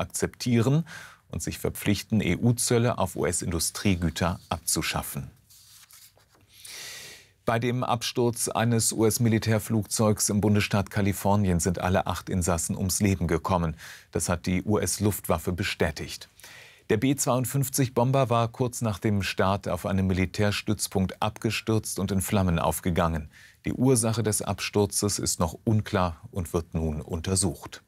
akzeptieren und sich verpflichten, EU-Zölle auf US-Industriegüter abzuschaffen. Bei dem Absturz eines US-Militärflugzeugs im Bundesstaat Kalifornien sind alle 8 Insassen ums Leben gekommen. Das hat die US-Luftwaffe bestätigt. Der B-52-Bomber war kurz nach dem Start auf einem Militärstützpunkt abgestürzt und in Flammen aufgegangen. Die Ursache des Absturzes ist noch unklar und wird nun untersucht.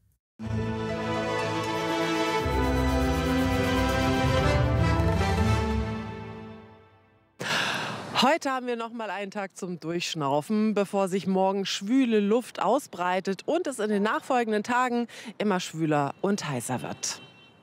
Heute haben wir noch mal einen Tag zum Durchschnaufen, bevor sich morgen schwüle Luft ausbreitet und es in den nachfolgenden Tagen immer schwüler und heißer wird.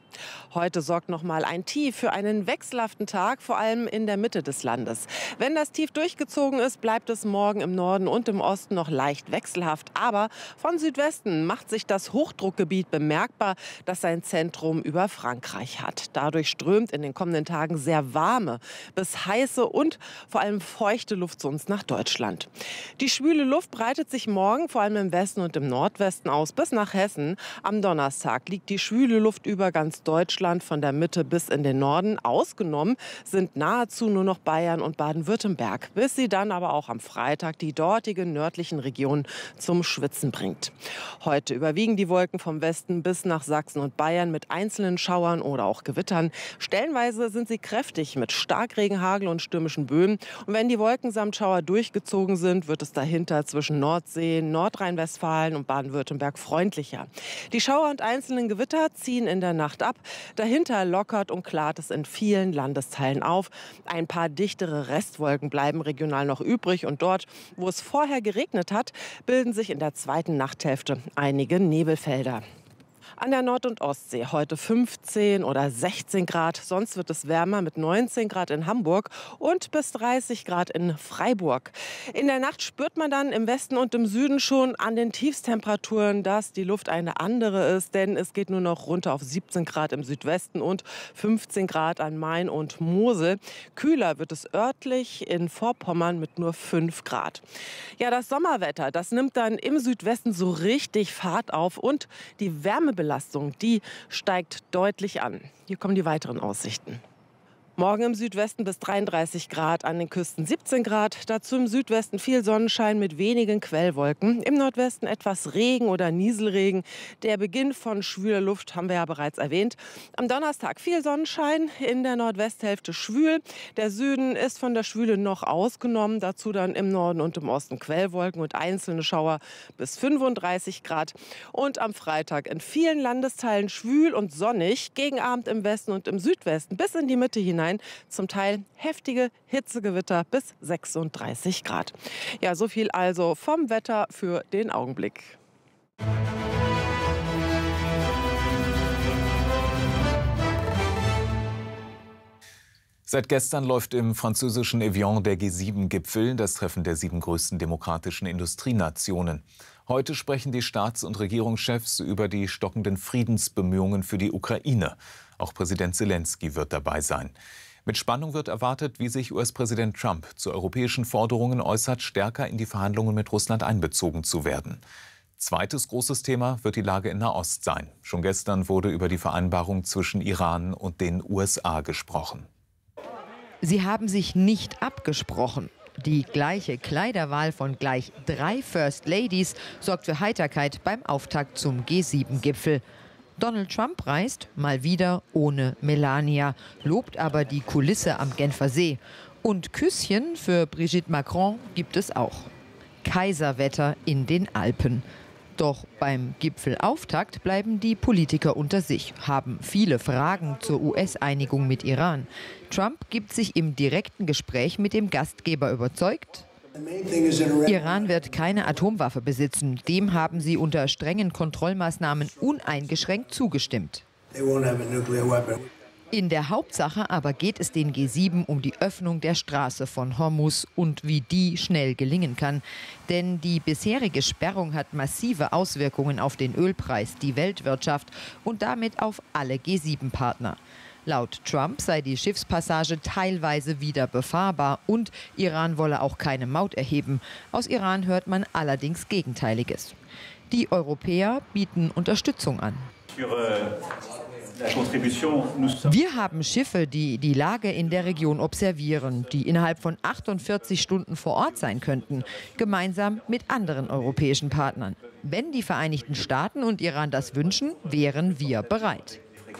Heute sorgt noch mal ein Tief für einen wechselhaften Tag, vor allem in der Mitte des Landes. Wenn das Tief durchgezogen ist, bleibt es morgen im Norden und im Osten noch leicht wechselhaft. Aber von Südwesten macht sich das Hochdruckgebiet bemerkbar, das sein Zentrum über Frankreich hat. Dadurch strömt in den kommenden Tagen sehr warme bis heiße und vor allem feuchte Luft zu uns nach Deutschland. Die schwüle Luft breitet sich morgen vor allem im Westen und im Nordwesten aus bis nach Hessen. Am Donnerstag liegt die schwüle Luft über ganz Deutschland von der Mitte bis in den Norden. Ausgenommen sind nahezu nur noch Bayern und Baden-Württemberg, bis sie dann aber auch am Freitag die dortigen nördlichen Regionen zum Schwitzen bringt. Heute überwiegen die Wolken vom Westen bis nach Sachsen und Bayern mit einzelnen Schauern oder auch Gewittern. Stellenweise sind sie kräftig mit Starkregen, Hagel und stürmischen Böen. Und wenn die Wolken samt Schauer durchgezogen sind, wird es dahinter zwischen Nordsee, Nordrhein-Westfalen und Baden-Württemberg freundlicher. Die Schauer und einzelnen Gewitter ziehen in der Nacht ab. Dahinter lockert und klart es in vielen Landesteilen auf. Ein paar dichtere Restwolken bleiben regional noch übrig. Und dort, wo es vorher geregnet hat, bilden sich in der zweiten Nachthälfte einige Nebelfelder. An der Nord- und Ostsee heute 15 oder 16 Grad. Sonst wird es wärmer mit 19 Grad in Hamburg und bis 30 Grad in Freiburg. In der Nacht spürt man dann im Westen und im Süden schon an den Tiefstemperaturen, dass die Luft eine andere ist. Denn es geht nur noch runter auf 17 Grad im Südwesten und 15 Grad an Main und Mosel. Kühler wird es örtlich in Vorpommern mit nur 5 Grad. Ja, das Sommerwetter, das nimmt dann im Südwesten so richtig Fahrt auf und die Wärmebelastung, die steigt deutlich an. Hier kommen die weiteren Aussichten. Morgen im Südwesten bis 33 Grad, an den Küsten 17 Grad. Dazu im Südwesten viel Sonnenschein mit wenigen Quellwolken. Im Nordwesten etwas Regen oder Nieselregen. Der Beginn von schwüler Luft haben wir ja bereits erwähnt. Am Donnerstag viel Sonnenschein, in der Nordwesthälfte schwül. Der Süden ist von der Schwüle noch ausgenommen. Dazu dann im Norden und im Osten Quellwolken und einzelne Schauer bis 35 Grad. Und am Freitag in vielen Landesteilen schwül und sonnig. Gegen Abend im Westen und im Südwesten bis in die Mitte hinein. Zum Teil heftige Hitzegewitter bis 36 Grad. Ja, so viel also vom Wetter für den Augenblick. Seit gestern läuft im französischen Evian der G7-Gipfel, das Treffen der 7 größten demokratischen Industrienationen. Heute sprechen die Staats- und Regierungschefs über die stockenden Friedensbemühungen für die Ukraine. Auch Präsident Selenskyj wird dabei sein. Mit Spannung wird erwartet, wie sich US-Präsident Trump zu europäischen Forderungen äußert, stärker in die Verhandlungen mit Russland einbezogen zu werden. Zweites großes Thema wird die Lage in Nahost sein. Schon gestern wurde über die Vereinbarung zwischen Iran und den USA gesprochen. Sie haben sich nicht abgesprochen. Die gleiche Kleiderwahl von gleich 3 First Ladies sorgt für Heiterkeit beim Auftakt zum G7-Gipfel. Donald Trump reist mal wieder ohne Melania, lobt aber die Kulisse am Genfer See. Und Küsschen für Brigitte Macron gibt es auch. Kaiserwetter in den Alpen. Doch beim Gipfelauftakt bleiben die Politiker unter sich, haben viele Fragen zur US-Einigung mit Iran. Trump gibt sich im direkten Gespräch mit dem Gastgeber überzeugt. Iran wird keine Atomwaffe besitzen. Dem haben sie unter strengen Kontrollmaßnahmen uneingeschränkt zugestimmt. In der Hauptsache aber geht es den G7 um die Öffnung der Straße von Hormuz und wie die schnell gelingen kann. Denn die bisherige Sperrung hat massive Auswirkungen auf den Ölpreis, die Weltwirtschaft und damit auf alle G7-Partner. Laut Trump sei die Schiffspassage teilweise wieder befahrbar und Iran wolle auch keine Maut erheben. Aus Iran hört man allerdings Gegenteiliges. Die Europäer bieten Unterstützung an. Wir haben Schiffe, die die Lage in der Region observieren, die innerhalb von 48 Stunden vor Ort sein könnten, gemeinsam mit anderen europäischen Partnern. Wenn die Vereinigten Staaten und Iran das wünschen, wären wir bereit.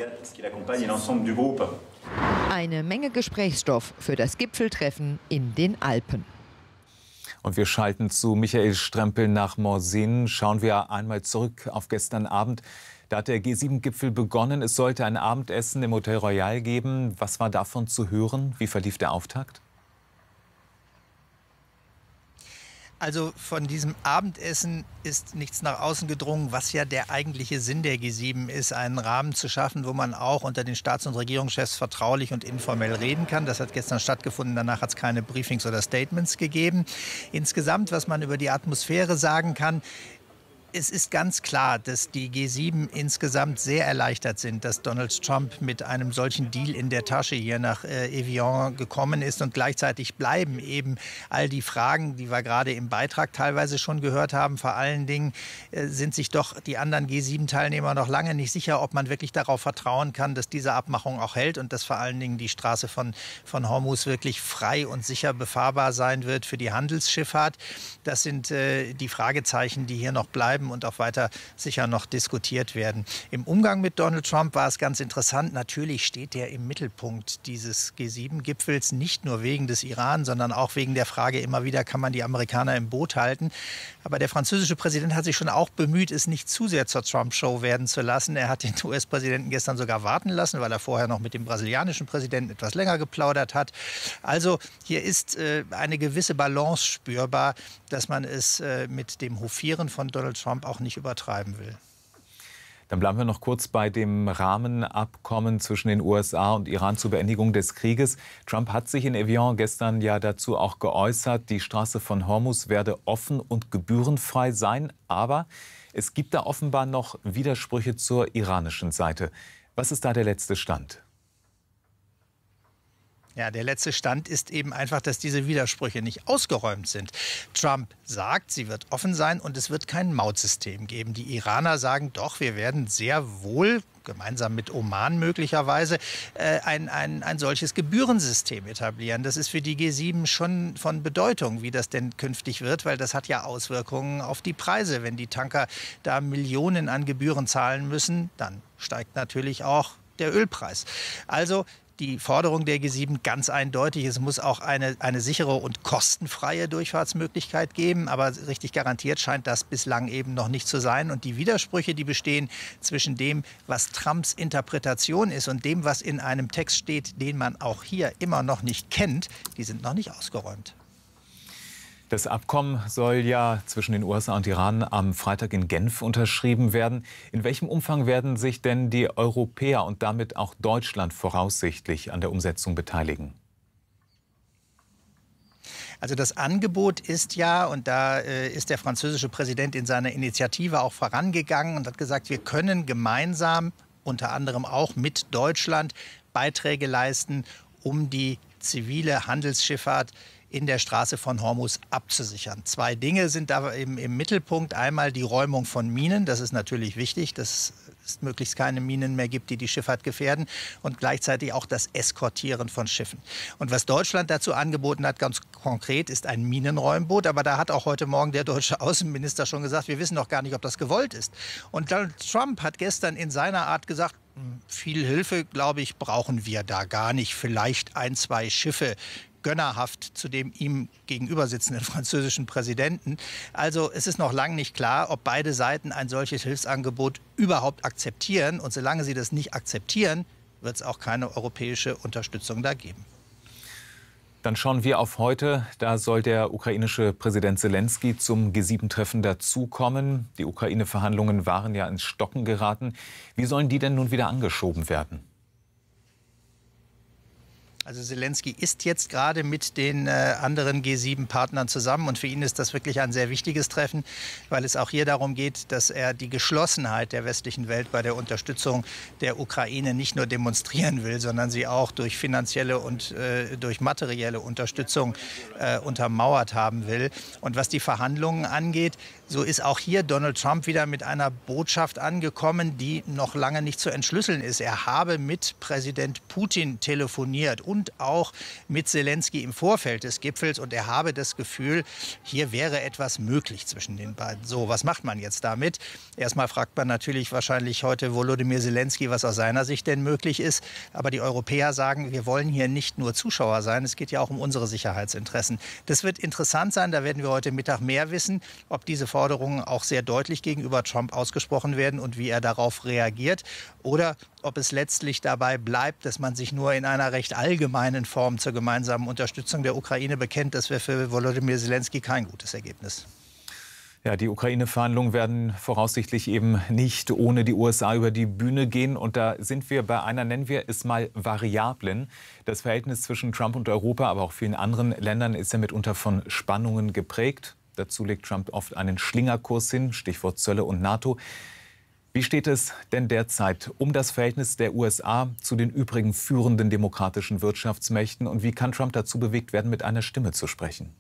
Eine Menge Gesprächsstoff für das Gipfeltreffen in den Alpen. Und wir schalten zu Michael Strempel nach Morzine. Schauen wir einmal zurück auf gestern Abend. Da hat der G7-Gipfel begonnen. Es sollte ein Abendessen im Hotel Royal geben. Was war davon zu hören? Wie verlief der Auftakt? Also von diesem Abendessen ist nichts nach außen gedrungen, was ja der eigentliche Sinn der G7 ist, einen Rahmen zu schaffen, wo man auch unter den Staats- und Regierungschefs vertraulich und informell reden kann. Das hat gestern stattgefunden, danach hat es keine Briefings oder Statements gegeben. Insgesamt, was man über die Atmosphäre sagen kann, es ist ganz klar, dass die G7 insgesamt sehr erleichtert sind, dass Donald Trump mit einem solchen Deal in der Tasche hier nach Evian gekommen ist. Und gleichzeitig bleiben eben all die Fragen, die wir gerade im Beitrag teilweise schon gehört haben. Vor allen Dingen sind sich doch die anderen G7-Teilnehmer noch lange nicht sicher, ob man wirklich darauf vertrauen kann, dass diese Abmachung auch hält und dass vor allen Dingen die Straße von Hormuz wirklich frei und sicher befahrbar sein wird für die Handelsschifffahrt. Das sind die Fragezeichen, die hier noch bleiben und auch weiter sicher noch diskutiert werden. Im Umgang mit Donald Trump war es ganz interessant. Natürlich steht er im Mittelpunkt dieses G7-Gipfels, nicht nur wegen des Iran, sondern auch wegen der Frage immer wieder, kann man die Amerikaner im Boot halten. Aber der französische Präsident hat sich schon auch bemüht, es nicht zu sehr zur Trump-Show werden zu lassen. Er hat den US-Präsidenten gestern sogar warten lassen, weil er vorher noch mit dem brasilianischen Präsidenten etwas länger geplaudert hat. Also hier ist eine gewisse Balance spürbar, dass man es mit dem Hofieren von Donald Trump auch nicht übertreiben will. Dann bleiben wir noch kurz bei dem Rahmenabkommen zwischen den USA und Iran zur Beendigung des Krieges. Trump hat sich in Evian gestern ja dazu auch geäußert, die Straße von Hormuz werde offen und gebührenfrei sein. Aber es gibt da offenbar noch Widersprüche zur iranischen Seite. Was ist da der letzte Stand? Ja, der letzte Stand ist eben einfach, dass diese Widersprüche nicht ausgeräumt sind. Trump sagt, sie wird offen sein und es wird kein Mautsystem geben. Die Iraner sagen doch, wir werden sehr wohl, gemeinsam mit Oman möglicherweise, ein solches Gebührensystem etablieren. Das ist für die G7 schon von Bedeutung, wie das denn künftig wird, weil das hat ja Auswirkungen auf die Preise. Wenn die Tanker da Millionen an Gebühren zahlen müssen, dann steigt natürlich auch der Ölpreis. Also die Forderung der G7 ganz eindeutig. Es muss auch eine sichere und kostenfreie Durchfahrtsmöglichkeit geben. Aber richtig garantiert scheint das bislang eben noch nicht zu sein. Und die Widersprüche, die bestehen zwischen dem, was Trumps Interpretation ist und dem, was in einem Text steht, den man auch hier immer noch nicht kennt, die sind noch nicht ausgeräumt. Das Abkommen soll ja zwischen den USA und Iran am Freitag in Genf unterschrieben werden. In welchem Umfang werden sich denn die Europäer und damit auch Deutschland voraussichtlich an der Umsetzung beteiligen? Also das Angebot ist ja, und da ist der französische Präsident in seiner Initiative auch vorangegangen und hat gesagt, wir können gemeinsam, unter anderem auch mit Deutschland, Beiträge leisten, um die zivile Handelsschifffahrt in der Straße von Hormuz abzusichern. Zwei Dinge sind da im Mittelpunkt. Einmal die Räumung von Minen, das ist natürlich wichtig, dass es möglichst keine Minen mehr gibt, die die Schifffahrt gefährden. Und gleichzeitig auch das Eskortieren von Schiffen. Und was Deutschland dazu angeboten hat, ganz konkret, ist ein Minenräumboot. Aber da hat auch heute Morgen der deutsche Außenminister schon gesagt, wir wissen doch gar nicht, ob das gewollt ist. Und Donald Trump hat gestern in seiner Art gesagt, viel Hilfe, glaube ich, brauchen wir da gar nicht. Vielleicht ein, zwei Schiffe, gönnerhaft zu dem ihm gegenüber sitzenden französischen Präsidenten. Also es ist noch lange nicht klar, ob beide Seiten ein solches Hilfsangebot überhaupt akzeptieren. Und solange sie das nicht akzeptieren, wird es auch keine europäische Unterstützung da geben. Dann schauen wir auf heute. Da soll der ukrainische Präsident Selenskyj zum G7-Treffen dazukommen. Die Ukraine-Verhandlungen waren ja ins Stocken geraten. Wie sollen die denn nun wieder angeschoben werden? Also Zelensky ist jetzt gerade mit den anderen G7-Partnern zusammen und für ihn ist das wirklich ein sehr wichtiges Treffen, weil es auch hier darum geht, dass er die Geschlossenheit der westlichen Welt bei der Unterstützung der Ukraine nicht nur demonstrieren will, sondern sie auch durch finanzielle und durch materielle Unterstützung untermauert haben will. Und was die Verhandlungen angeht, so ist auch hier Donald Trump wieder mit einer Botschaft angekommen, die noch lange nicht zu entschlüsseln ist. Er habe mit Präsident Putin telefoniert und auch mit Zelensky im Vorfeld des Gipfels. Und er habe das Gefühl, hier wäre etwas möglich zwischen den beiden. So, was macht man jetzt damit? Erstmal fragt man natürlich wahrscheinlich heute Volodymyr Zelensky, was aus seiner Sicht denn möglich ist. Aber die Europäer sagen, wir wollen hier nicht nur Zuschauer sein. Es geht ja auch um unsere Sicherheitsinteressen. Das wird interessant sein. Da werden wir heute Mittag mehr wissen, ob diese Forderungen auch sehr deutlich gegenüber Trump ausgesprochen werden und wie er darauf reagiert. Oder ob es letztlich dabei bleibt, dass man sich nur in einer recht allgemeinen Form zur gemeinsamen Unterstützung der Ukraine bekennt. Das wäre für Volodymyr Zelensky kein gutes Ergebnis. Ja, die Ukraine-Verhandlungen werden voraussichtlich eben nicht ohne die USA über die Bühne gehen. Und da sind wir bei einer, nennen wir es mal, Variablen. Das Verhältnis zwischen Trump und Europa, aber auch vielen anderen Ländern ist ja mitunter von Spannungen geprägt. Dazu legt Trump oft einen Schlingerkurs hin, Stichwort Zölle und NATO. Wie steht es denn derzeit um das Verhältnis der USA zu den übrigen führenden demokratischen Wirtschaftsmächten? Und wie kann Trump dazu bewegt werden, mit einer Stimme zu sprechen?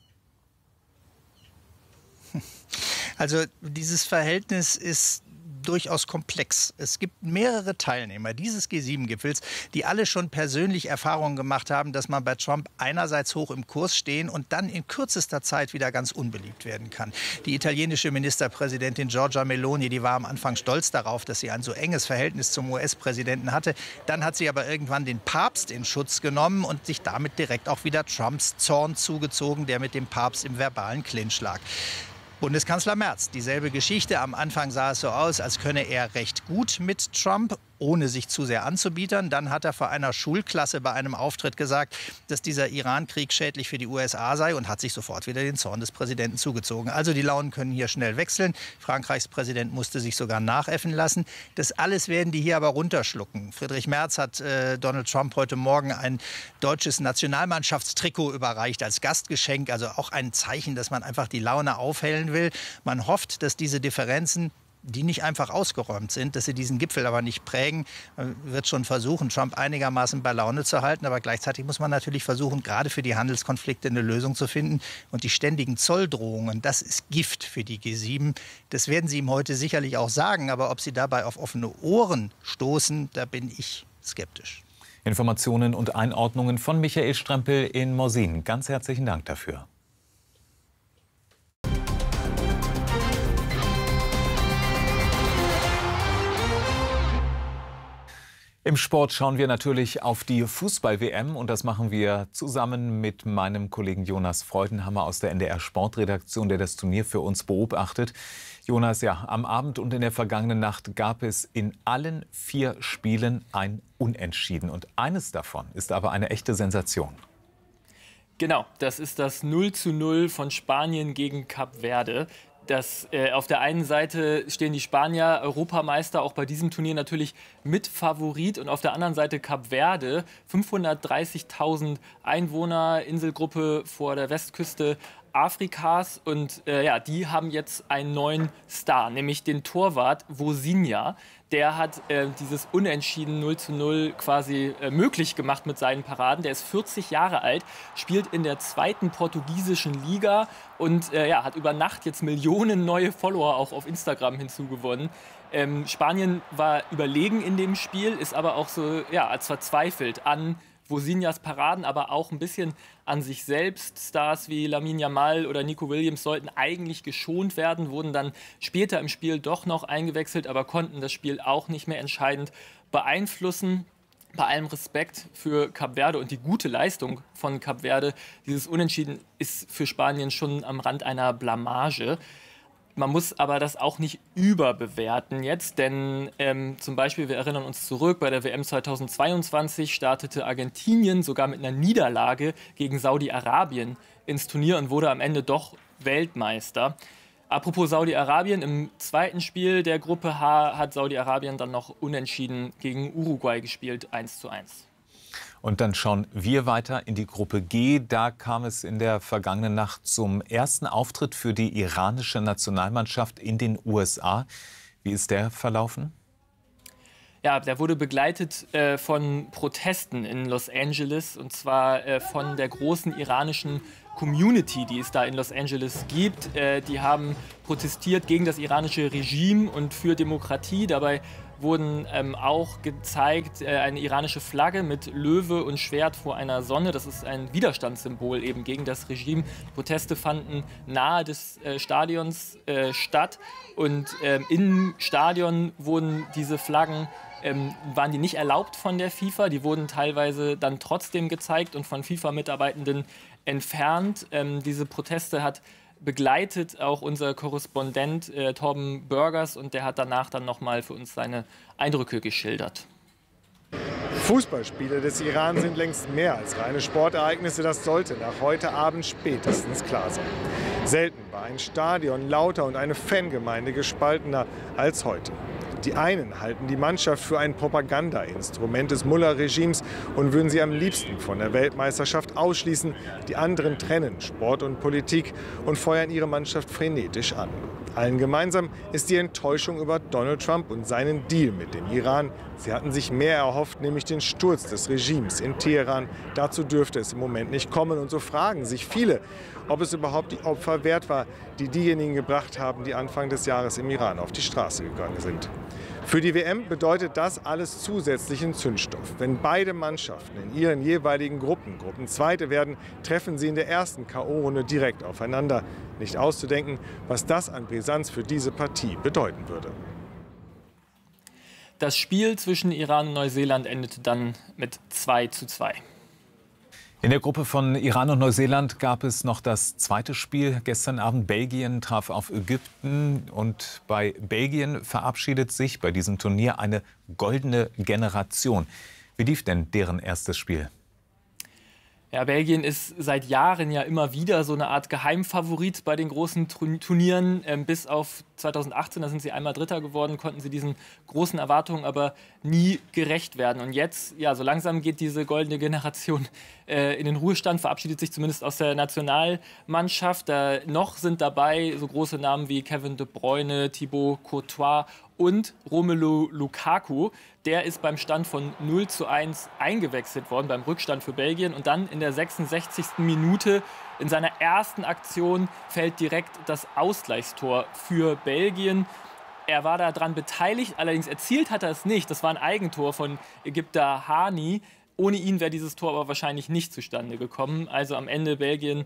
Also dieses Verhältnis ist durchaus komplex. Es gibt mehrere Teilnehmer dieses G7-Gipfels, die alle schon persönlich Erfahrungen gemacht haben, dass man bei Trump einerseits hoch im Kurs stehen und dann in kürzester Zeit wieder ganz unbeliebt werden kann. Die italienische Ministerpräsidentin Giorgia Meloni, die war am Anfang stolz darauf, dass sie ein so enges Verhältnis zum US-Präsidenten hatte. Dann hat sie aber irgendwann den Papst in Schutz genommen und sich damit direkt auch wieder Trumps Zorn zugezogen, der mit dem Papst im verbalen Clinch lag. Bundeskanzler Merz, dieselbe Geschichte. Am Anfang sah es so aus, als könne er recht gut mit Trump, ohne sich zu sehr anzubiedern. Dann hat er vor einer Schulklasse bei einem Auftritt gesagt, dass dieser Iran-Krieg schädlich für die USA sei und hat sich sofort wieder den Zorn des Präsidenten zugezogen. Also die Launen können hier schnell wechseln. Frankreichs Präsident musste sich sogar nachäffen lassen. Das alles werden die hier aber runterschlucken. Friedrich Merz hat Donald Trump heute Morgen ein deutsches Nationalmannschaftstrikot überreicht als Gastgeschenk. Also auch ein Zeichen, dass man einfach die Laune aufhellen will. Man hofft, dass diese Differenzen, die nicht einfach ausgeräumt sind, dass sie diesen Gipfel aber nicht prägen. Man wird schon versuchen, Trump einigermaßen bei Laune zu halten. Aber gleichzeitig muss man natürlich versuchen, gerade für die Handelskonflikte eine Lösung zu finden. Und die ständigen Zolldrohungen, das ist Gift für die G7. Das werden sie ihm heute sicherlich auch sagen. Aber ob sie dabei auf offene Ohren stoßen, da bin ich skeptisch. Informationen und Einordnungen von Michael Strempel in Mosin. Ganz herzlichen Dank dafür. Im Sport schauen wir natürlich auf die Fußball-WM und das machen wir zusammen mit meinem Kollegen Jonas Freudenhammer aus der NDR-Sportredaktion, der das Turnier für uns beobachtet. Jonas, ja, am Abend und in der vergangenen Nacht gab es in allen 4 Spielen ein Unentschieden und eines davon ist aber eine echte Sensation. Genau, das ist das 0:0 von Spanien gegen Kap Verde. Auf der einen Seite stehen die Spanier, Europameister, auch bei diesem Turnier natürlich mit Favorit. Und auf der anderen Seite Kap Verde, 530.000 Einwohner, Inselgruppe vor der Westküste Afrikas. Und die haben jetzt einen neuen Star, nämlich den Torwart Vozinha. Der hat dieses Unentschieden 0:0 quasi möglich gemacht mit seinen Paraden. Der ist 40 Jahre alt, spielt in der 2. portugiesischen Liga und hat über Nacht jetzt Millionen neue Follower auch auf Instagram hinzugewonnen. Spanien war überlegen in dem Spiel, ist aber auch so verzweifelt an Vozinhas Paraden, aber auch ein bisschen an sich selbst. Stars wie Lamine Yamal oder Nico Williams sollten eigentlich geschont werden, wurden dann später im Spiel doch noch eingewechselt, aber konnten das Spiel auch nicht mehr entscheidend beeinflussen. Bei allem Respekt für Kap Verde und die gute Leistung von Kap Verde, dieses Unentschieden ist für Spanien schon am Rand einer Blamage. Man muss aber das auch nicht überbewerten jetzt, denn zum Beispiel, wir erinnern uns zurück, bei der WM 2022 startete Argentinien sogar mit einer Niederlage gegen Saudi-Arabien ins Turnier und wurde am Ende doch Weltmeister. Apropos Saudi-Arabien, im zweiten Spiel der Gruppe H hat Saudi-Arabien dann noch unentschieden gegen Uruguay gespielt, 1:1. Und dann schauen wir weiter in die Gruppe G. Da kam es in der vergangenen Nacht zum ersten Auftritt für die iranische Nationalmannschaft in den USA. Wie ist der verlaufen? Ja, der wurde begleitet von Protesten in Los Angeles, und zwar von der großen iranischen Community, die es da in Los Angeles gibt. Die haben protestiert gegen das iranische Regime und für Demokratie. Dabei wurden auch gezeigt eine iranische Flagge mit Löwe und Schwert vor einer Sonne. Das ist ein Widerstandssymbol eben gegen das Regime. Die Proteste fanden nahe des Stadions statt, und im Stadion wurden diese Flaggen waren die nicht erlaubt von der FIFA. Die wurden teilweise dann trotzdem gezeigt und von FIFA-Mitarbeitenden entfernt. Diese Proteste hat begleitet auch unser Korrespondent Torben Burgers, und der hat danach dann nochmal für uns seine Eindrücke geschildert. Fußballspiele des Iran sind längst mehr als reine Sportereignisse. Das sollte nach heute Abend spätestens klar sein. Selten war ein Stadion lauter und eine Fangemeinde gespaltener als heute. Die einen halten die Mannschaft für ein Propagandainstrument des Mullah-Regimes und würden sie am liebsten von der Weltmeisterschaft ausschließen. Die anderen trennen Sport und Politik und feuern ihre Mannschaft frenetisch an. Allen gemeinsam ist die Enttäuschung über Donald Trump und seinen Deal mit dem Iran. Sie hatten sich mehr erhofft, nämlich den Sturz des Regimes in Teheran. Dazu dürfte es im Moment nicht kommen. Und so fragen sich viele, ob es überhaupt die Opfer wert war, die diejenigen gebracht haben, die Anfang des Jahres im Iran auf die Straße gegangen sind. Für die WM bedeutet das alles zusätzlichen Zündstoff. Wenn beide Mannschaften in ihren jeweiligen Gruppenzweite werden, treffen sie in der ersten K.O.-Runde direkt aufeinander. Nicht auszudenken, was das an Brisanz für diese Partie bedeuten würde. Das Spiel zwischen Iran und Neuseeland endete dann mit 2:2. In der Gruppe von Iran und Neuseeland gab es noch das zweite Spiel. Gestern Abend Belgien traf auf Ägypten, und bei Belgien verabschiedet sich bei diesem Turnier eine goldene Generation. Wie lief denn deren erstes Spiel? Ja, Belgien ist seit Jahren ja immer wieder so eine Art Geheimfavorit bei den großen Turnieren. Bis auf 2018, da sind sie einmal Dritter geworden, konnten sie diesen großen Erwartungen aber nie gerecht werden. Und jetzt, ja, so langsam geht diese goldene Generation in den Ruhestand, verabschiedet sich zumindest aus der Nationalmannschaft. Noch sind dabei so große Namen wie Kevin De Bruyne, Thibaut Courtois und Romelu Lukaku. Der ist beim Stand von 0:1 eingewechselt worden, beim Rückstand für Belgien. Und dann in der 66. Minute in seiner ersten Aktion fällt direkt das Ausgleichstor für Belgien. Er war daran beteiligt, allerdings erzielt hat er es nicht. Das war ein Eigentor von Ägypter Hani. Ohne ihn wäre dieses Tor aber wahrscheinlich nicht zustande gekommen. Also am Ende Belgien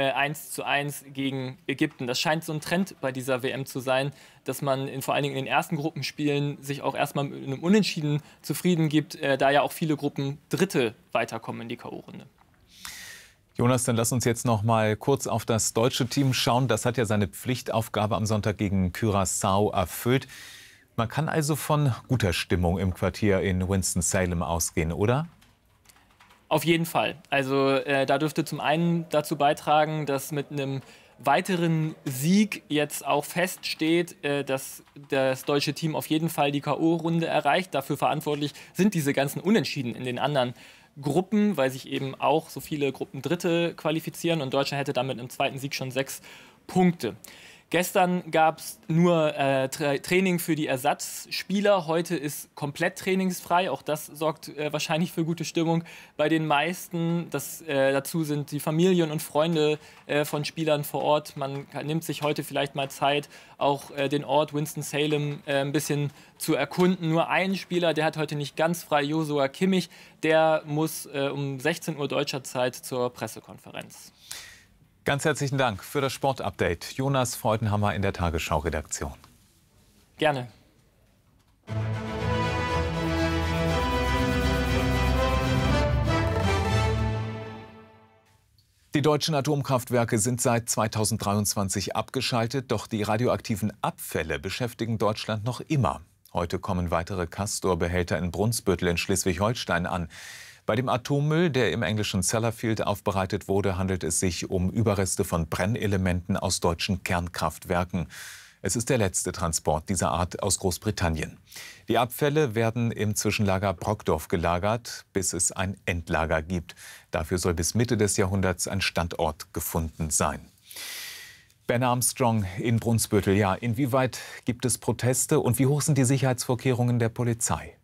1:1 gegen Ägypten. Das scheint so ein Trend bei dieser WM zu sein, dass man vor allen Dingen in den ersten Gruppenspielen sich auch erstmal mit einem Unentschieden zufrieden gibt, da ja auch viele Gruppen Dritte weiterkommen in die K.O.-Runde. Jonas, dann lass uns jetzt noch mal kurz auf das deutsche Team schauen. Das hat ja seine Pflichtaufgabe am Sonntag gegen Curaçao erfüllt. Man kann also von guter Stimmung im Quartier in Winston-Salem ausgehen, oder? Auf jeden Fall. Also da dürfte zum einen dazu beitragen, dass mit einem weiteren Sieg jetzt auch feststeht, dass das deutsche Team auf jeden Fall die K.O.-Runde erreicht. Dafür verantwortlich sind diese ganzen Unentschieden in den anderen Gruppen, weil sich eben auch so viele Gruppendritte qualifizieren, und Deutschland hätte dann mit einem zweiten Sieg schon 6 Punkte. Gestern gab es nur Training für die Ersatzspieler. Heute ist komplett trainingsfrei. Auch das sorgt wahrscheinlich für gute Stimmung bei den meisten. Dazu sind die Familien und Freunde von Spielern vor Ort. Man nimmt sich heute vielleicht mal Zeit, auch den Ort Winston-Salem ein bisschen zu erkunden. Nur ein Spieler, der hat heute nicht ganz frei, Joshua Kimmich. Der muss um 16 Uhr deutscher Zeit zur Pressekonferenz. Ganz herzlichen Dank für das Sportupdate. Jonas Freudenhammer in der Tagesschau-Redaktion. Gerne. Die deutschen Atomkraftwerke sind seit 2023 abgeschaltet, doch die radioaktiven Abfälle beschäftigen Deutschland noch immer. Heute kommen weitere Castor-Behälter in Brunsbüttel in Schleswig-Holstein an. Bei dem Atommüll, der im englischen Sellafield aufbereitet wurde, handelt es sich um Überreste von Brennelementen aus deutschen Kernkraftwerken. Es ist der letzte Transport dieser Art aus Großbritannien. Die Abfälle werden im Zwischenlager Brockdorf gelagert, bis es ein Endlager gibt. Dafür soll bis Mitte des Jahrhunderts ein Standort gefunden sein. Ben Armstrong in Brunsbüttel. Ja, inwieweit gibt es Proteste und wie hoch sind die Sicherheitsvorkehrungen der Polizei?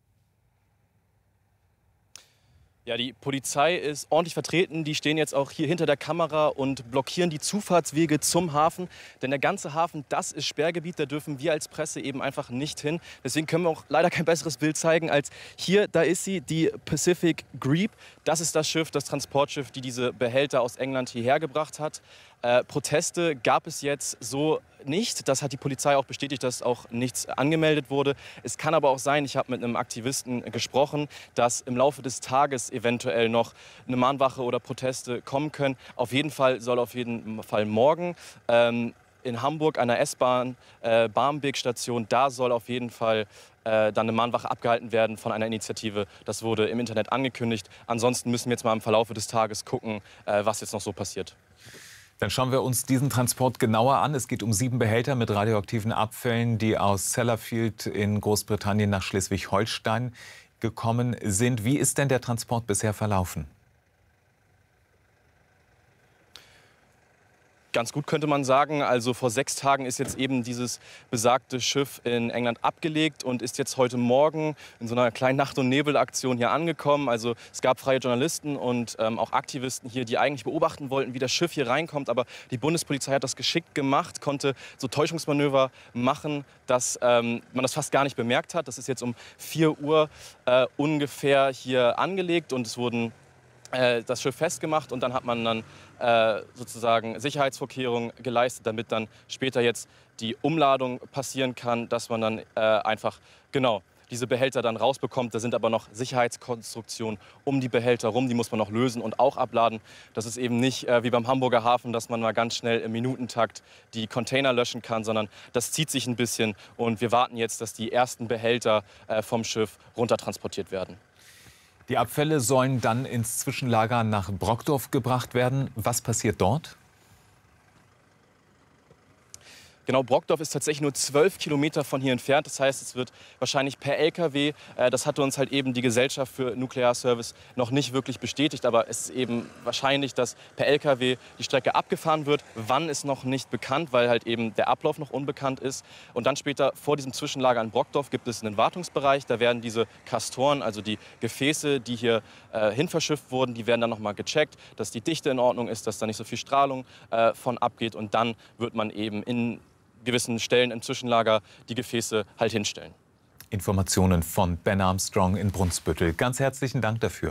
Ja, die Polizei ist ordentlich vertreten. Die stehen jetzt auch hier hinter der Kamera und blockieren die Zufahrtswege zum Hafen. Denn der ganze Hafen, das ist Sperrgebiet. Da dürfen wir als Presse eben einfach nicht hin. Deswegen können wir auch leider kein besseres Bild zeigen als hier. Da ist sie, die Pacific Greep. Das ist das Schiff, das Transportschiff, die diese Behälter aus England hierher gebracht hat. Proteste gab es jetzt so nicht. Das hat die Polizei auch bestätigt, dass auch nichts angemeldet wurde. Es kann aber auch sein, ich habe mit einem Aktivisten gesprochen, dass im Laufe des Tages eventuell noch eine Mahnwache oder Proteste kommen können. Auf jeden Fall soll morgen in Hamburg an der S-Bahn, Barmbek-Station, da soll auf jeden Fall dann eine Mahnwache abgehalten werden von einer Initiative. Das wurde im Internet angekündigt. Ansonsten müssen wir jetzt mal im Verlauf des Tages gucken, was jetzt noch so passiert. Dann schauen wir uns diesen Transport genauer an. Es geht um 7 Behälter mit radioaktiven Abfällen, die aus Sellafield in Großbritannien nach Schleswig-Holstein gekommen sind. Wie ist denn der Transport bisher verlaufen? Ganz gut könnte man sagen. Also vor 6 Tagen ist jetzt eben dieses besagte Schiff in England abgelegt und ist jetzt heute Morgen in so einer kleinen Nacht- und Nebelaktion hier angekommen. Also es gab freie Journalisten und auch Aktivisten hier, die eigentlich beobachten wollten, wie das Schiff hier reinkommt. Aber die Bundespolizei hat das geschickt gemacht, konnte so Täuschungsmanöver machen, dass man das fast gar nicht bemerkt hat. Das ist jetzt um 4 Uhr ungefähr hier angelegt und es wurden das Schiff festgemacht und dann hat man dann sozusagen Sicherheitsvorkehrungen geleistet, damit dann später jetzt die Umladung passieren kann, dass man dann einfach diese Behälter dann rausbekommt. Da sind aber noch Sicherheitskonstruktionen um die Behälter rum, die muss man noch lösen und auch abladen. Das ist eben nicht wie beim Hamburger Hafen, dass man mal ganz schnell im Minutentakt die Container löschen kann, sondern das zieht sich ein bisschen und wir warten jetzt, dass die ersten Behälter vom Schiff runtertransportiert werden. Die Abfälle sollen dann ins Zwischenlager nach Brockdorf gebracht werden. Was passiert dort? Genau, Brockdorf ist tatsächlich nur 12 Kilometer von hier entfernt. Das heißt, es wird wahrscheinlich per LKW, das hatte uns halt eben die Gesellschaft für Nuklearservice noch nicht wirklich bestätigt. Aber es ist eben wahrscheinlich, dass per LKW die Strecke abgefahren wird. Wann ist noch nicht bekannt, weil halt eben der Ablauf noch unbekannt ist. Und dann später vor diesem Zwischenlager in Brockdorf gibt es einen Wartungsbereich. Da werden diese Kastoren, also die Gefäße, die hier hin verschifft wurden, die werden dann noch mal gecheckt, dass die Dichte in Ordnung ist, dass da nicht so viel Strahlung von abgeht. Und dann wird man eben in gewissen Stellen im Zwischenlager die Gefäße halt hinstellen. Informationen von Ben Armstrong in Brunsbüttel. Ganz herzlichen Dank dafür.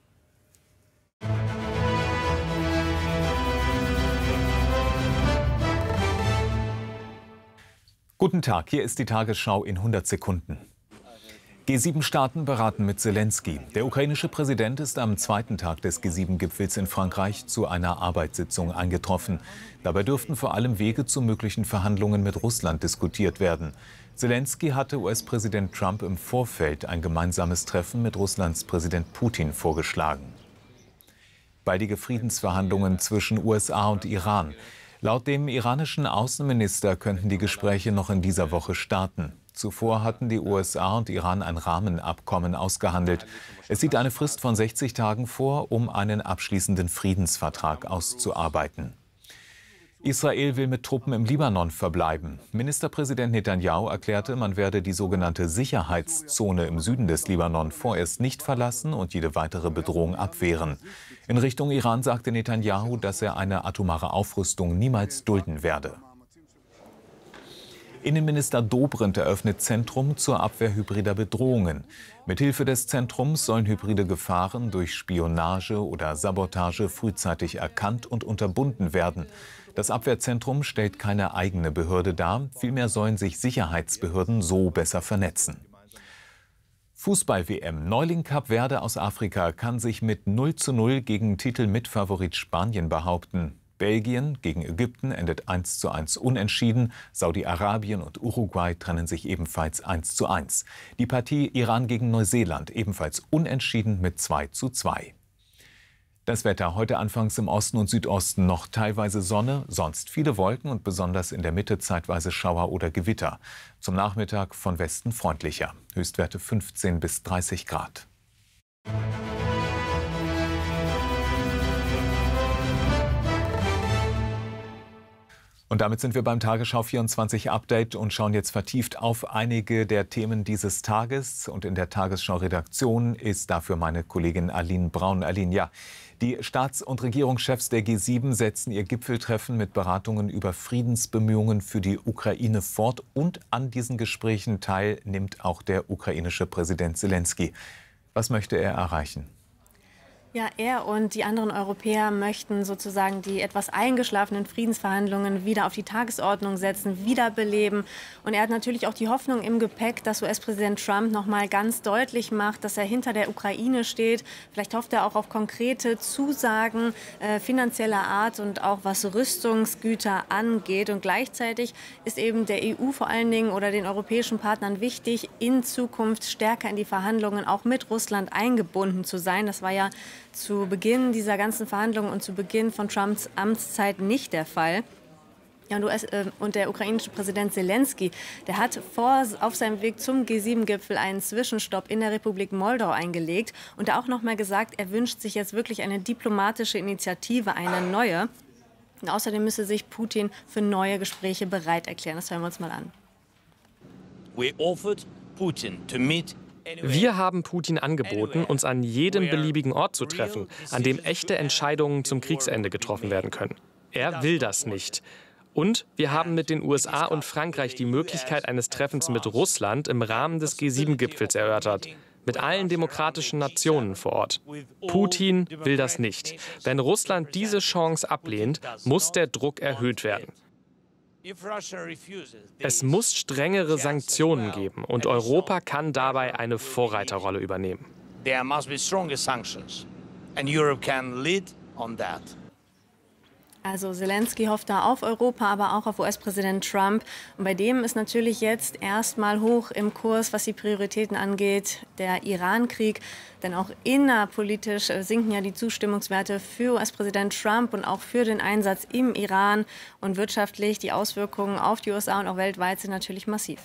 Guten Tag, hier ist die Tagesschau in 100 Sekunden. G7-Staaten beraten mit Zelensky. Der ukrainische Präsident ist am 2. Tag des G7-Gipfels in Frankreich zu einer Arbeitssitzung eingetroffen. Dabei dürften vor allem Wege zu möglichen Verhandlungen mit Russland diskutiert werden. Zelensky hatte US-Präsident Trump im Vorfeld ein gemeinsames Treffen mit Russlands Präsident Putin vorgeschlagen. Baldige Friedensverhandlungen zwischen USA und Iran. Laut dem iranischen Außenminister könnten die Gespräche noch in dieser Woche starten. Zuvor hatten die USA und Iran ein Rahmenabkommen ausgehandelt. Es sieht eine Frist von 60 Tagen vor, um einen abschließenden Friedensvertrag auszuarbeiten. Israel will mit Truppen im Libanon verbleiben. Ministerpräsident Netanyahu erklärte, man werde die sogenannte Sicherheitszone im Süden des Libanon vorerst nicht verlassen und jede weitere Bedrohung abwehren. In Richtung Iran sagte Netanyahu, dass er eine atomare Aufrüstung niemals dulden werde. Innenminister Dobrindt eröffnet Zentrum zur Abwehr hybrider Bedrohungen. Mithilfe des Zentrums sollen hybride Gefahren durch Spionage oder Sabotage frühzeitig erkannt und unterbunden werden. Das Abwehrzentrum stellt keine eigene Behörde dar, vielmehr sollen sich Sicherheitsbehörden so besser vernetzen. Fußball-WM. Neuling Kap Verde aus Afrika kann sich mit 0:0 gegen Titelmitfavorit Spanien behaupten. Belgien gegen Ägypten endet 1:1 unentschieden. Saudi-Arabien und Uruguay trennen sich ebenfalls 1:1. Die Partie Iran gegen Neuseeland ebenfalls unentschieden mit 2:2. Das Wetter heute anfangs im Osten und Südosten noch teilweise Sonne, sonst viele Wolken und besonders in der Mitte zeitweise Schauer oder Gewitter. Zum Nachmittag von Westen freundlicher. Höchstwerte 15 bis 30 Grad. Und damit sind wir beim Tagesschau 24 Update und schauen jetzt vertieft auf einige der Themen dieses Tages. Und in der Tagesschau-Redaktion ist dafür meine Kollegin Aline Braun. Aline, ja, die Staats- und Regierungschefs der G7 setzen ihr Gipfeltreffen mit Beratungen über Friedensbemühungen für die Ukraine fort. Und an diesen Gesprächen teilnimmt auch der ukrainische Präsident Selenskyj. Was möchte er erreichen? Ja, er und die anderen Europäer möchten sozusagen die etwas eingeschlafenen Friedensverhandlungen wieder auf die Tagesordnung setzen, wiederbeleben. Und er hat natürlich auch die Hoffnung im Gepäck, dass US-Präsident Trump noch mal ganz deutlich macht, dass er hinter der Ukraine steht. Vielleicht hofft er auch auf konkrete Zusagen finanzieller Art und auch was Rüstungsgüter angeht. Und gleichzeitig ist eben der EU vor allen Dingen oder den europäischen Partnern wichtig, in Zukunft stärker in die Verhandlungen auch mit Russland eingebunden zu sein. Das war ja zu Beginn dieser ganzen Verhandlungen und zu Beginn von Trumps Amtszeit nicht der Fall. Ja, und der ukrainische Präsident Selenskyj, der hat auf seinem Weg zum G7-Gipfel einen Zwischenstopp in der Republik Moldau eingelegt und da auch noch mal gesagt, er wünscht sich jetzt wirklich eine diplomatische Initiative, eine neue. Und außerdem müsse sich Putin für neue Gespräche bereit erklären. Das hören wir uns mal an. Wir haben Putin angeboten, uns an jedem beliebigen Ort zu treffen, an dem echte Entscheidungen zum Kriegsende getroffen werden können. Er will das nicht. Und wir haben mit den USA und Frankreich die Möglichkeit eines Treffens mit Russland im Rahmen des G7-Gipfels erörtert. Mit allen demokratischen Nationen vor Ort. Putin will das nicht. Wenn Russland diese Chance ablehnt, muss der Druck erhöht werden. Es muss strengere Sanktionen geben und Europa kann dabei eine Vorreiterrolle übernehmen. Also Selenskyj hofft da auf Europa, aber auch auf US-Präsident Trump. Und bei dem ist natürlich jetzt erstmal hoch im Kurs, was die Prioritäten angeht, der Iran-Krieg. Denn auch innerpolitisch sinken ja die Zustimmungswerte für US-Präsident Trump und auch für den Einsatz im Iran. Und wirtschaftlich die Auswirkungen auf die USA und auch weltweit sind natürlich massiv.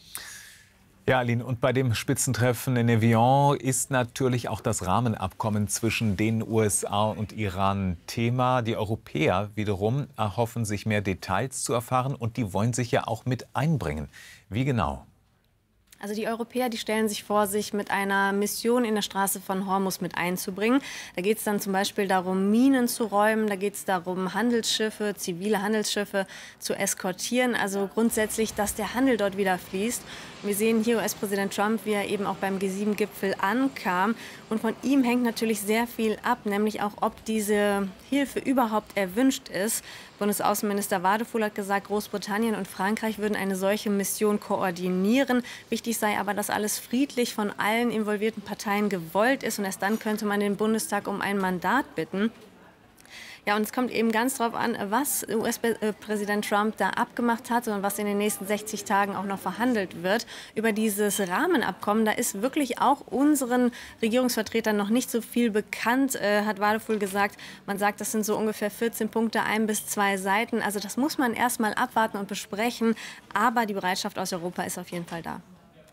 Ja, Aline, und bei dem Spitzentreffen in Evian ist natürlich auch das Rahmenabkommen zwischen den USA und Iran Thema. Die Europäer wiederum erhoffen sich mehr Details zu erfahren und die wollen sich ja auch mit einbringen. Wie genau? Also die Europäer, die stellen sich vor, sich mit einer Mission in der Straße von Hormuz mit einzubringen. Da geht es dann zum Beispiel darum, Minen zu räumen. Da geht es darum, Handelsschiffe, zivile Handelsschiffe zu eskortieren. Also grundsätzlich, dass der Handel dort wieder fließt. Wir sehen hier US-Präsident Trump, wie er eben auch beim G7-Gipfel ankam. Und von ihm hängt natürlich sehr viel ab, nämlich auch, ob diese Hilfe überhaupt erwünscht ist. Bundesaußenminister Wadefuhl hat gesagt, Großbritannien und Frankreich würden eine solche Mission koordinieren. Wichtig sei aber, dass alles friedlich von allen involvierten Parteien gewollt ist. Und erst dann könnte man den Bundestag um ein Mandat bitten. Ja, und es kommt eben ganz darauf an, was US-Präsident Trump da abgemacht hat und was in den nächsten 60 Tagen auch noch verhandelt wird. Über dieses Rahmenabkommen, da ist wirklich auch unseren Regierungsvertretern noch nicht so viel bekannt, hat Wadefuhl gesagt. Man sagt, das sind so ungefähr 14 Punkte, 1 bis 2 Seiten. Also das muss man erst mal abwarten und besprechen. Aber die Bereitschaft aus Europa ist auf jeden Fall da.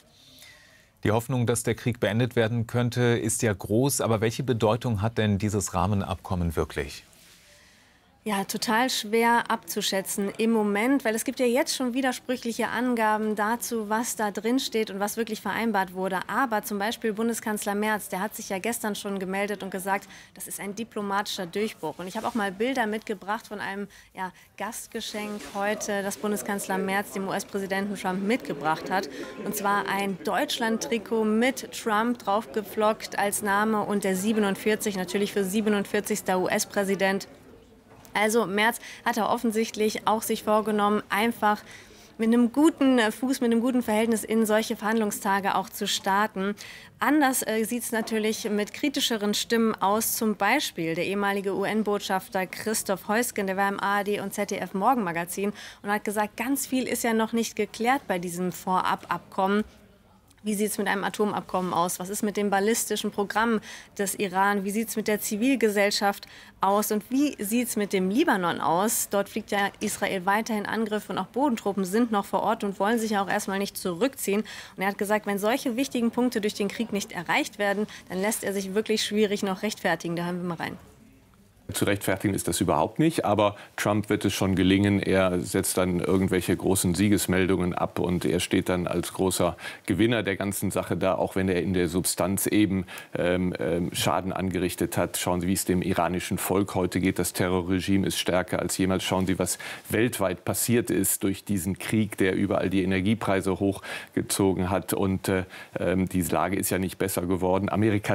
Die Hoffnung, dass der Krieg beendet werden könnte, ist ja groß. Aber welche Bedeutung hat denn dieses Rahmenabkommen wirklich? Ja, total schwer abzuschätzen im Moment, weil es gibt ja jetzt schon widersprüchliche Angaben dazu, was da drin steht und was wirklich vereinbart wurde. Aber zum Beispiel Bundeskanzler Merz, der hat sich ja gestern schon gemeldet und gesagt, das ist ein diplomatischer Durchbruch. Und ich habe auch mal Bilder mitgebracht von einem Gastgeschenk heute, das Bundeskanzler Merz dem US-Präsidenten Trump mitgebracht hat. Und zwar ein Deutschland-Trikot mit Trump draufgeflockt als Name und der 47, natürlich für 47. US-Präsident. Also Merz hat er offensichtlich auch sich vorgenommen, einfach mit einem guten Fuß, mit einem guten Verhältnis in solche Verhandlungstage auch zu starten. Anders sieht es natürlich mit kritischeren Stimmen aus. Zum Beispiel der ehemalige UN-Botschafter Christoph Heusgen, der war im ARD und ZDF Morgenmagazin und hat gesagt, ganz viel ist ja noch nicht geklärt bei diesem Vorababkommen. Wie sieht es mit einem Atomabkommen aus? Was ist mit dem ballistischen Programm des Iran? Wie sieht es mit der Zivilgesellschaft aus? Und wie sieht es mit dem Libanon aus? Dort fliegt ja Israel weiterhin Angriffe und auch Bodentruppen sind noch vor Ort und wollen sich ja auch erstmal nicht zurückziehen. Und er hat gesagt, wenn solche wichtigen Punkte durch den Krieg nicht erreicht werden, dann lässt er sich wirklich schwierig noch rechtfertigen. Da hören wir mal rein. Zu rechtfertigen ist das überhaupt nicht, aber Trump wird es schon gelingen. Er setzt dann irgendwelche großen Siegesmeldungen ab und er steht dann als großer Gewinner der ganzen Sache da, auch wenn er in der Substanz eben Schaden angerichtet hat. Schauen Sie, wie es dem iranischen Volk heute geht. Das Terrorregime ist stärker als jemals. Schauen Sie, was weltweit passiert ist durch diesen Krieg, der überall die Energiepreise hochgezogen hat. Und die Lage ist ja nicht besser geworden. Amerika